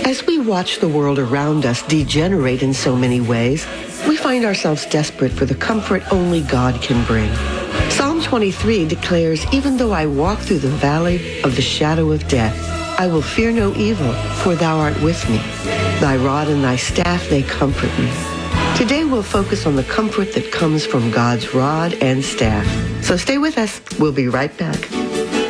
As we watch the world around us degenerate in so many ways, we find ourselves desperate for the comfort only God can bring. Psalm 23 declares, "Even though I walk through the valley of the shadow of death, I will fear no evil, for thou art with me. Thy rod and thy staff, they comfort me." Today we'll focus on the comfort that comes from God's rod and staff. So stay with us. We'll be right back.